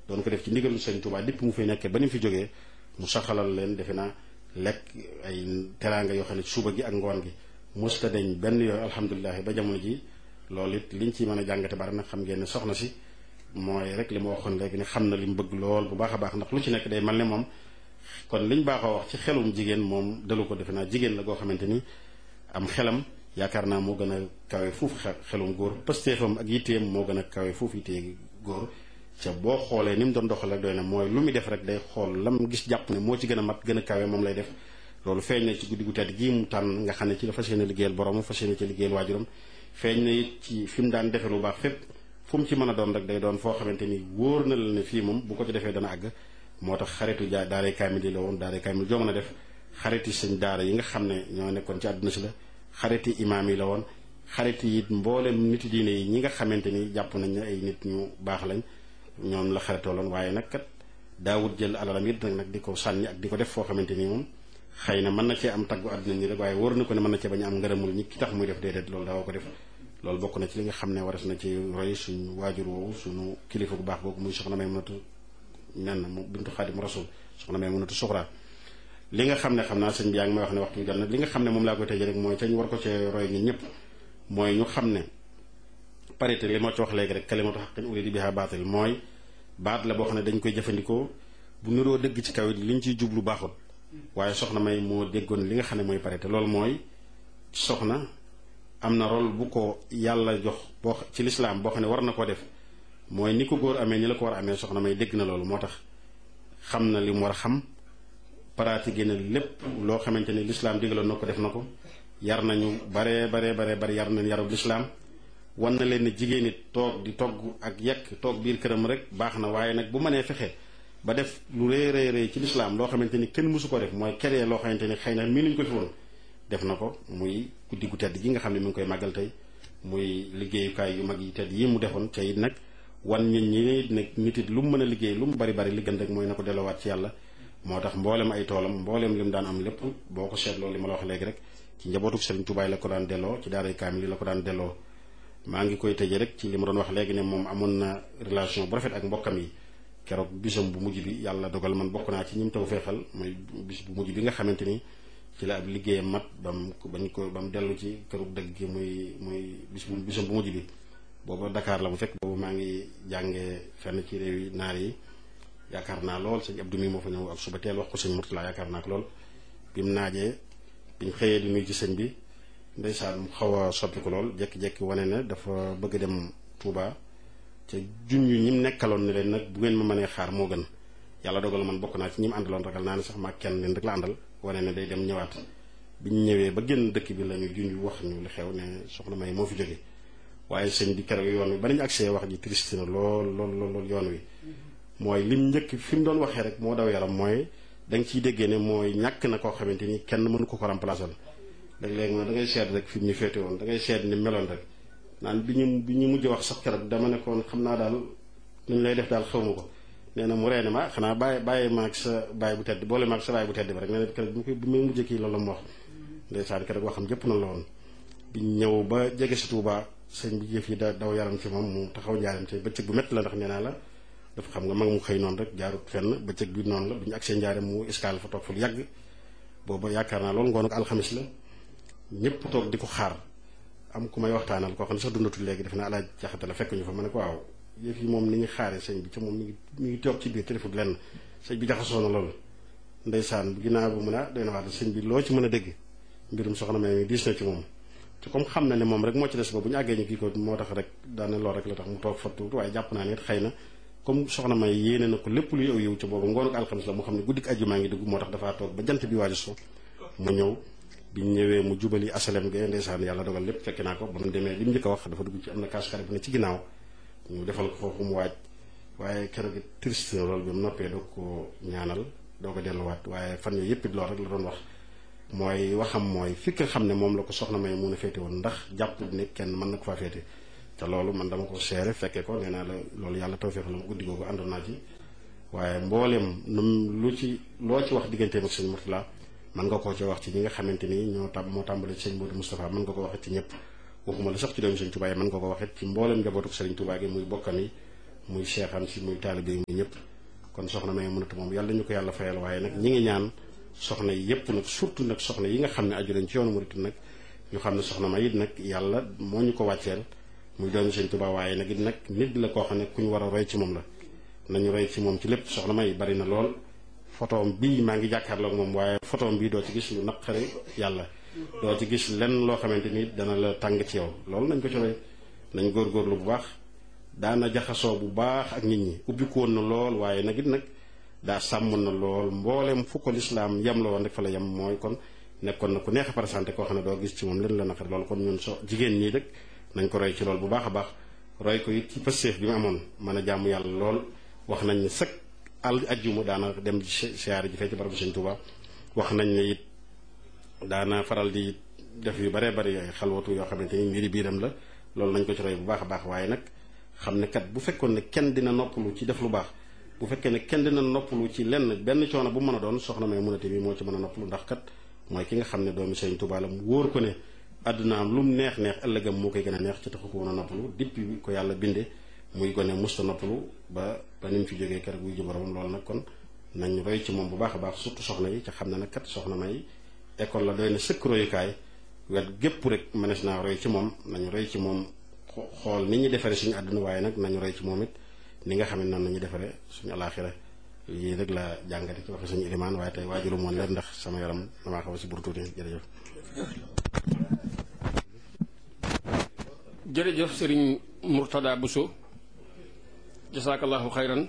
doon ko def ci ndigalu sëñ Touba dipp mu fi nekkee ba ni mu fi jógee mu saxalal leen defe naa lekk ay teraanga yoo xam ne suba gi ak ngoon gi musta deñ benn yooyu alhamdulilah ba jamono ji loolu it liñ ci mën a jàngate bari nag xam ngeen ne soxna si mooy rek li ma waxoon léegi ne xam na li mu bëgg lool bu baax a baax ndax lu ci nekk day mel ne moom kon liñ baaxoo wax ci xelum jigéen moom dalu ko defe naa jigéen la goo xamante ni am xelam yaakaar naa moo gën a kawe fuuf xelum góor pëstéefam ak yitteem moo gën a kawe fuuf yittee góor ca boo xoolee ni mu doon doxal rek doy na mooy lu muy def rek day xool lam gis jàpp ne moo ci gën a mat gën a kawe moom lay def loolu feeñ na ci guddi gu tedd gii mu tànn nga xam ne ci la fas yéene liggéeyal borom fas yéene ci liggéeyal waajuram feeñ na it ci fi mu daan defee lu baax fépp fu mu ci mën a doon rek day doon foo xamante ni wóor na la ne fii moom bu ko ci defee dana àgg moo tax xaritu daaray kaamil yi la woon daaray kaamil joo mën a def xariti sëñ daara yi nga xam ne ñoo nekkoon ci àdduna si la xariti imaam yi la woon xariti it mboolem niti diine yi ñi nga xamante ni jàpp nañ ne ay nit ñu baax lañ ñoom la xaritoo loon waaye nag kat daawut jël alalam it nag di ko sànni ak di ko def foo xamante ni moom xëy na mën na cee am taggu àdduna ñi rek waaye wóor na ko ne mën na cee bañ a am ngërëmul ñi ki tax muy def déedéet loolu daawoo ko def loolu bokk na ci li nga xam ne waras na ci roy suñu waajur woowu suñu kilifa bu baax googu muy soxna Maymunatu nen mu bintu Xaadim Rasul soxna Maymunatu Suxra li nga xam ne xam naa sëñ bi yaa ngi may wax ne waxtu bi jot nag li nga xam ne moom laa koy tëjee rek mooy ca ñu war ko cee roy ñun ñëpp mooy ñu xam ne parité li moo ci wax léegi rek kalimatu haqqin urida biha baatil mooy baat la boo xam ne dañ koy jëfandikoo bu niroo dëgg ci kaw it liñ ciy jublu baaxul waaye soxna May moo déggoon li nga xam ne mooy parité loolu mooy soxna am na rôle bu ko yàlla jox boo ci lislaam boo xam ne war na koo def mooy ni ko góor amee ni la ko war a amee soxna May dégg na loolu moo tax xam na li mu war a xam pratiqué na lépp loo xamante ni lislaam digaloon na ko def na ko yar nañu bare yar nañ yarub lislaam wan na leen ne jigéen it toog di togg ak yekk toog biir këram rek baax na waaye nag bu mënee fexe ba def lu rëy ci lislaam loo xamante ni kenn mësu ko def mooy keree loo xamante ni xëy na mii nuñ ko fi woon def na ko muy guddi gu tedd gi nga xam ne mi ngi koy màggal tey muy liggéeyukaay yu mag yi tedd yi mu defoon te it nag wan nit ñi nag nit it lu mu mën a liggéey lu mu bari li gën rek mooy na ko delloowaat ci yàlla moo tax mboolem ay toolam mboolem li mu daan am lépp boo ko seetloo li ma la wax léegi rek ci njabootuk Sëriñ Tuubaa la ko daan delloo ci daaray kaamil yi la ko daan delloo maa ngi koy tëjee rek ci li ma doon wax léegi ne moom amoon na relation bu rafet ak mbokkam yi keroog bisam bu mujj bi yàlla dogal man bokk naa ci ñim taw feexal mooy bis bu mujj bi nga xamante ni ci la ab liggéeyam mat ba mu dellu ci kërug dëgg gi muy bisam bu mujj bi booba Dakar la bu fekk boobu maa ngi jàngee fenn ci réew yi naar yi yaakaar naa lool sëñ Abdou mi moo fa ñëw ak suba teel wax ko sëñ Murtala yaakaar naa ko lool bi mu naajee biñ xëyee di nuyu ci sëñ bi ndeysaan mu xaw a soppi ko lool jekki-jekki wane ne dafa bëgg dem Touba ca junj ñi mu nekkaloon ne leen nag bu ngeen ma mënee xaar moo gën yàlla dogal man bokk naa ci ñi mu àndaloon ragal naa ne sax maa kenn leen rek la àndal wane ne day dem ñëwaat biñ ñëwee ba génn dëkk bi la ñu junj wax ñu li xew ne soxna May moo fi jóge waaye sëñ bi keroog yoon wi ba nañu agsee wax ji triste na lool yoon wi mooy lim njëkk fi mu doon waxee rek moo daw yaram mooy da nga ciy déggee ne mooy ñàkk na koo xamante ni kenn mënu ko remplacer léeg-léeg da ngay seet rek fi mu ñu féete woon da ngay seet ni meloon rek naan bi ñu mujj wax sax keroog dama ne koon xam naa daal nuñ lay def daal xaw ma ko nee na mu reene ma xanaa bàyyi maag sa bàyyi bu tedd boole maag sa bàyyi bu tedd bi rek nee na keroog bi may mujj kii loolu la mu wax ndeysaan keroog waxam jëpp na la woon biñ ñëw ba jege si Touba sëñ bi jëf yi daw yaram ci moom mu taxaw njaaram te bëccëg bu métti la ndax nee naa la dafa xam nga mag mu xëy noonu rek jaarut fenn bëccëg bi noonu la bi ñu agsee njaaram mu escale fa toog fa lu yàgg booba yaakaar naa loolu ngoon ak alxamis la ñëpp toog di ko xaar am ku may waxtaanal koo xam ne sax dundatul léegi def na alaaj jaxate la fekk ñu fa ma ne ko waaw yëf yi moom ni ñu xaaree sëñ bi ca moom mi ngi toog ci biir téléphone lenn sëñ bi jaxasoo na loolu ndeysaan ginnaaw bu mën a doy na waat sëñ bi loo ci mën a dégg mbirum soxna May mi diis na ci moom te comme xam na ne moom rek moo ci des ba bu ñu àggee ñu kii ko moo tax rek daane lool rek la tax mu toog fa tuuti waaye jàpp naa ne it xëy na comme soxna May yéene na ko lépp luy aw yiw ci boobu ngoonu ko alxamis la mu xam ne guddik àjjuma ngi dugg moo tax dafaa toog ba jant bi waaju so mu ñëw biñ ñëwee mu jubali asalem ge ndeysaan yàlla dogal lépp fekk naa ko ba mu demee li mu njëkk a wax dafa dugg ci am na kaas xare bu ne ci ginnaaw ñu defal ko foofu mu waaj waaye keroog triste na loolu bi mu noppee doog ko ñaanal doo ko delluwaat waaye fan yooyu yëpp it loolu rek la doon wax mooy waxam mooy fi nga xam ne moom la ko soxna May mun a féete woon ndax jàpp ne kenn mën na ko faa féete te loolu man dama ko seere fekkee ko nee naa la loolu yàlla tawfeex la guddi googu àndoon naa ci waaye mbooleem loo ci wax digganteem ak sëñ Murtala mën nga koo ci wax ci ñi nga xamante ni moo tàmbale ci sëñ Modou Moustapha mën nga ko waxit ci ñëpp waxuma la sax ci doomu sëñ Touba yi mën nga ko waxit ci mbooleem njabootuk sëriñ Touba gi muy bokkam yi muy seexam si muy taalibe yi muy ñëpp. kon soxna May Munatu moom yàlla ñu ko yàlla fayal, waaye nag ñi ngi ñaan soxna yi yëpp nag surtout nag soxna yi nga xam ne aju leen ci yoonu murit nag ñu xam ne soxna May it nag yàlla moo ñu ko wàcceel muy doomi Sëñ Tuubaa, waaye nag it nag nit la koo xam ne ku ñu war a roy ci moom la. nañu roy ci moom ci lépp. soxna May bari na lool photoom bii maa ngi jàkkaarloog moom, waaye photoom bii doo ci gis lu naqari yàlla, doo ci gis lenn loo xamante ni dana la tàng ci yow. loolu nañ ko ci roy, nañ góorgóorlu bu baax. daana jaxasoo bu baax ak nit ñi, ubbiku woon na lool, waaye nag it nag daa sàmmoon na lool mboolem fu ko lislaam yem la woon rek fa la yem. mooy kon nekkoon na ku neex a présenté koo xam ne doo gis ci moom leen la naqari loolu. kon ñun jigéen ñii rek nañ ko roy ci lool bu baax a baax. roy ko it ci pësteef bi mu amoon mën a jaamu yàlla lool. wax nañ ne sëkk ajjuma daana dem siyaare ji fee ci barabu Sëñ Tuubaa. wax nañ ne it daana faral di def yu baree bari ay xalwatu yoo xamante ni mbiri biiram la. loolu nañ ko ci roy bu baax a baax. waaye nag xam ne kat bu fekkoon ne kenn dina noppalu ci def lu baax, bu fekkee ne kenn dina noppalu ci lenn benn coono bu mën a doon, soxna May Munatu bi moo ci mën a noppalu. ndax kat mooy ki nga xam ne doomi Sëñ Tuubaa la mu wóor ko ne àddunaam lu mu neex neex ëllëgam moo koy gën a neex ci taxu ko mën a noppalu. depuis ko yàlla binde muy gone musta noppalu ba ni mu fi jógee keroog buy ji boromam. loolu nag kon nañ roy ci moom bu baax a baax, surtout soxna yi ca xam ne nag kat soxna May école la doy na sëkk royukaay. wet gépp rek mënees naa roy ci moom. nañu roy ci moom xool ni ñu defaree suñu àdduna, waaye nag nañu roy ci moom it ni nga xam ne noonu nañu defaree suñu alaaxira. lii rek la jàngate ci waxe suñu ilimaan, waaye tey waajuru moon leen ndax sama yaram damaa xaw a si buru tuuti. jërëjëf. jërëjëf Sëriñ Murtada Bousso, jasaakallahu xayran.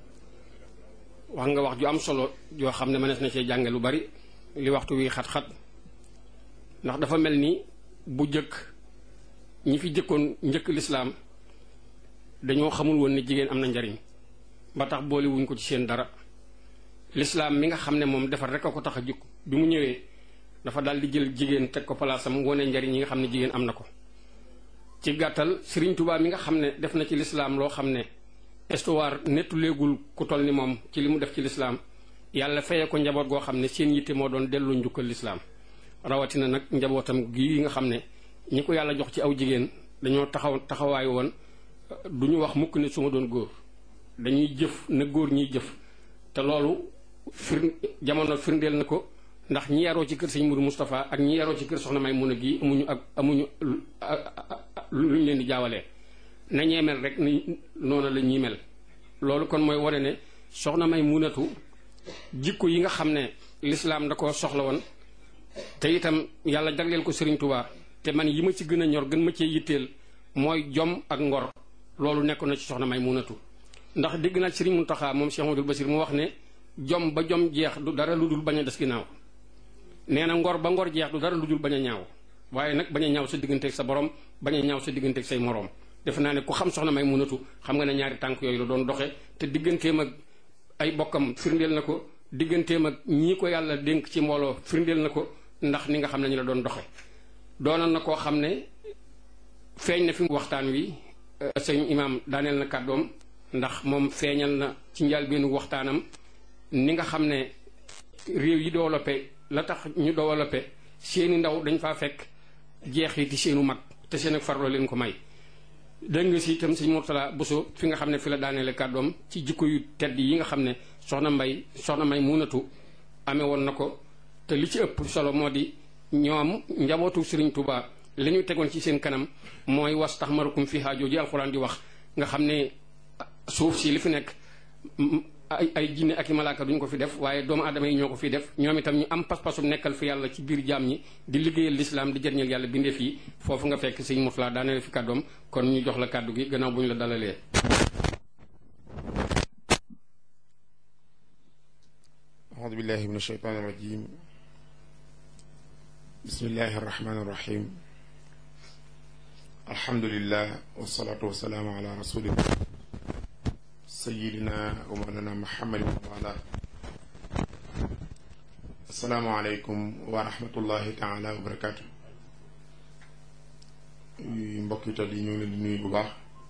wax nga wax ju am solo joo xam ne mënees na cee jànge lu bari li waxtu wi xat-xat, ndax dafa mel ni bu jëkk ñi fi jëkkoon njëkk lislaam dañoo xamul woon ne jigéen am na njariñ ba tax boole wuñ ko ci seen dara. lislaam mi nga xam ne moom defar rek a ko tax a jukk bi mu ñëwee dafa daal di jël jigéen teg ko palaasam wane njariñ yi nga xam ne jigéen am na ko. ci gàttal Sëriñ Tuubaa mi nga xam ne def na ci lislaam loo xam ne histoire nettu léegul ku toll ni moom ci li mu def ci lislaam, yàlla fayee ko njaboot goo xam ne seen yitte moo doon delloo njukkal lislaam. rawatina nag njabootam gi nga xam ne ñi ko yàlla jox ci aw jigéen dañoo taxawaay woon du ñu wax mukk ne su ma doon góor, dañuy jëf na góor ñiy jëf. te loolu jamono firndeel na ko, ndax ñi yaroo ci kër Sëñ Mourou Moustapha ak ñi yaroo ci kër Soxna May Muna gi amuñu lu ñu leen di jaawalee. nañee mel rek ni noonu la ñuy mel. loolu kon mooy wane ne Soxna May Munatu jikko yi nga xam ne lislaam da ko soxla woon te itam yàlla jagleel ko Sëriñ Tuubaa, te man yi ma ci gën a ñor gën ma cee yitteel mooy jom ak ngor. loolu nekk na ci Soxna May Munatu. ndax dégg naa Sëriñ Muntaxa moom Cheikh Amadou Basir mu wax ne jom ba jom jeex du dara lu dul bañ a des ginnaaw. nee na ngor ba ngor jeex du dara lu dul bañ a ñaaw, waaye nag bañ a ñaaw sa digganteeg sa borom, bañ a ñaaw sa digganteeg say moroom. defe naa ne ku xam Soxna May Munatu xam nga ne ñaari tànk yooyu la doon doxe, te digganteem ak ay bokkam firndeel na ko, digganteem ak ñii ko yàlla dénk ci mbooloo firndeel na ko, ndax ni nga xam ne ñu la doon doxe. doonoon na koo xam ne feeñ na fi waxtaan wi sëñ imaam daaneel na kàddoom, ndax moom feeñal na ci njëlbéenu waxtaanam ni nga xam ne réew yi développé la tax ñu développé seeni ndaw dañ faa fekk jeexiti seenu mag te seen ak farloo leen ko may. dégg nga si itam sëñ Murtada Bousso fi nga xam ne fi la daaneele kàddoom ci jikko yu tedd yi nga xam ne Soxna May Munatu amee woon na ko, te li ci ëpp solo moo di ñoom njabootu Sëriñ Tuubaa li ñu tegoon ci seen kanam mooy wastaxmarukum fiihaa jooju alxuraan di wax, nga xam ne suuf si li fi nekk ay jinne ak i malaaka duñ ko fi def, waaye doomu aadama yi ñoo ko fi def. ñoom itam ñu am pas-pasum nekkal fi yàlla ci biir jaam ñi di liggéeyal lislaam di jëriñal yàlla bindeef yi. foofu nga fekk sëñ Murtada daaneel fi kàddoom, kon ñu jox la kàddu gi gannaaw bu ñu la dalalee. aoudu billahi min ashaytaani rajim. bismillahi arrahmani irrahim. alhamdulillah wasalaatu wasalaamu ala rasulillah sayidina wa mawlana muhammadin wa ala. asalaamu aleykum wa rahmatullahi taala wa barakatu. mbokk yi tedd yi ñu ngi leen di nuyu bu baax,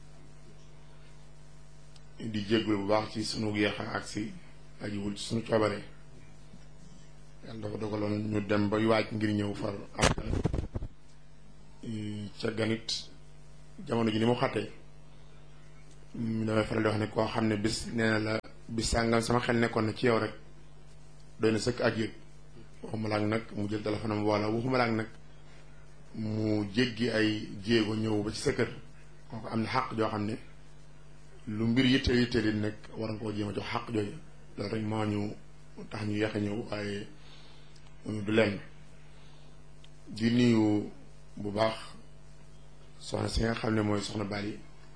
di jéggul bu baax ci sunu yeexa ak si ajiwul ci sunu coobare. yàlla dafa dogaloon ñu dem ba waaj ngir ñëw far am ca ganit jamono ji ni mu xattee damay faral di wax ne koo xam ne bis nee na la bis sàngam sama xel nekkoon na ci yow rek doy na sëkk ak yëg. waxuma laak nag mu jël téléphone am wala waxuma laak nag mu jéggi ay jéego ñëw ba ci sa kër kooku am na xàq joo xam ne lu mbir yitte di nekk war nga koo jéem a jox xàq jooju loolu rek moo ñu tax ñu yéex a ñëw waaye du lenn. di nuyu bu baax soxna si nga xam ne mooy soxna Bali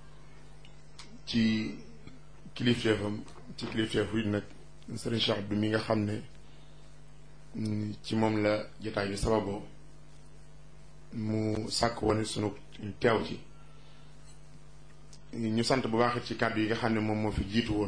ci kilifteefam ci kilifteefu it nag Serigne Cheikh Abdou mi nga xam ne ci moom la jotaay bi sababoo mu sàkk woon sunu teew ci ñu sant bu baax ci kàddu yi nga xam ne moom moo fi jiitu woon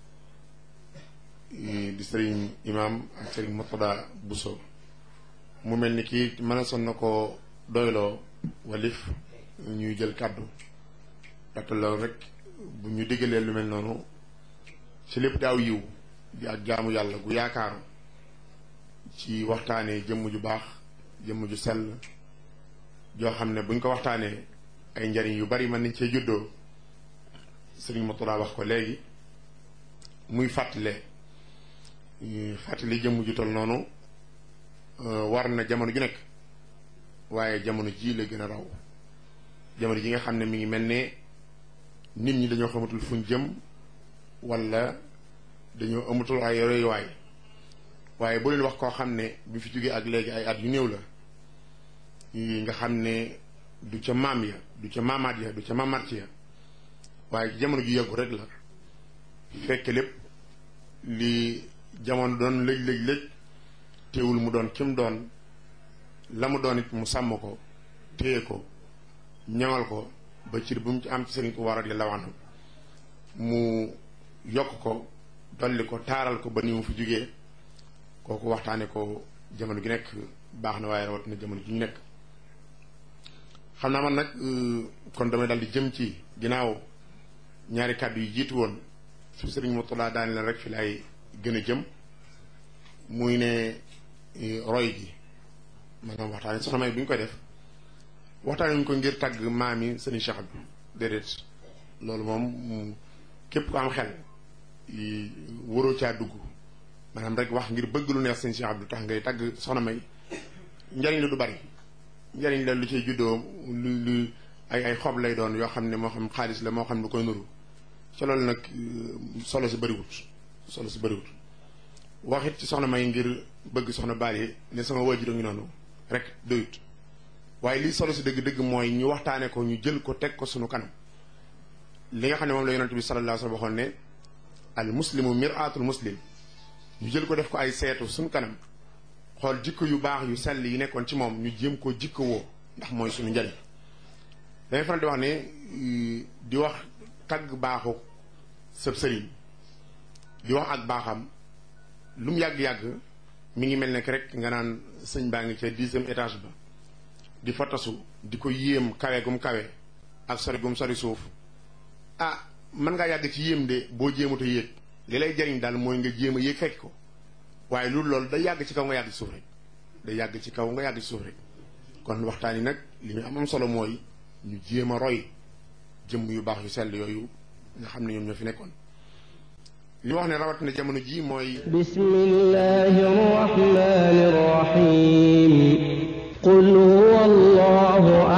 di Serigne Imam ak Serigne Murtada Bousso mu mel ni kii mën a son na ko doyloo walif ñuy jël kàddu ndaxte loolu rek bu ñu diggalee lu mel noonu ci lépp daaw yiw di ak jaamu yàlla gu yaakaaru ci waxtaanee jëmm ju baax jëmm ju sell joo xam ne buñ ko waxtaanee ay njariñ yu bari mën nañ cee juddoo Sëriñ Murtada wax ko léegi muy fàttali jëmm ju tol noonu war na jamono ju nekk waaye jamono ji la gën a raw jamono ji nga xam ne mi ngi mel ne nit ñi dañoo xamatul fuñ jëm wala dañoo amatul ay royuwaay waaye bu leen wax koo xam ne bi fi jógee ak léegi ay at yu néew la nga xam ne du ca maam ya du ca maamaat ya du ca maamaat ya waaye ci jamono ju yàggu rek la fekk lépp li jamono doon lëj teewul mu doon kim doon la mu doon it mu sàmm ko téye ko ñaŋal ko ba cir bu mu ci am ci Sëriñ Tuubaa radiyallaahu anhu mu yokk ko dolli ko taaral ko ba ni mu fi jógee kooku waxtaane ko jamono gi nekk baax na waaye rawat na jamono ji ñu nekk. xam naa man nag kon damay dal di jëm ci ginnaaw ñaari kàddu yi jiitu woon su Sëriñ Murtada daani la rek fi lay gën a jëm muy ne roy gi maanaam waxtaane soxna May bu ñu koy def waxtaane ñu ko ngir tàgg maami Sëriñ Cheikh Abdou déedéet loolu moom képp ko am xel waroo caa dugg maanaam rek wax ngir bëgg lu neex Sëriñ Cheikh Abdou tax ngay tàgg soxna May njariñ la du bari njariñ la lu cay juddoo lu ay xob lay doon yoo xam ne moo xam xaalis la moo xam lu koy nuru ci loolu nag solo si bëriwut waxit ci soxna May ngir bëgg soxna Bali ne sama waajur ngi noonu rek doyut waaye lii solo si dëgg-dëgg mooy ñu waxtaane ko ñu jël ko teg ko sunu kanam li nga xam ne moom la yonent bi sallallahu alayhi wa sallam waxoon ne al muslimu mir'atul muslim ñu jël ko def ko ay seetu sunu kanam xool jikko yu baax yu sell yi nekkoon ci moom ñu jéem ko jikko woo ndax mooy suñu njariñ dañuy faral di wax ne di wax tagg baaxu sëb sëriñ di wax ak baaxam lu mu yàgg-yàgg mi ngi mel ne rek nga naan sëñ baa ngi ca 10e étage ba di fa tasu di ko yéem kawe gum kawe ak sori gum sori suuf mën ngaa yàgg ci yéem de boo jéemut a yéeg li lay jariñ daal mooy nga jéem a yéeg fekk ko waaye loolu day yàgg ci kaw nga yàgg ci suuf rek day yàgg ci kaw nga yàgg ci suuf rek kon waxtaan yi nag li ñu am solo mooy ñu jéem a roy jëmm yu baax yu sell yooyu nga xam ne ñoom ñoo fi nekkoon li wax ne rawat na jamono ji mooy bismillahi rahmani rahim qul huwa allahu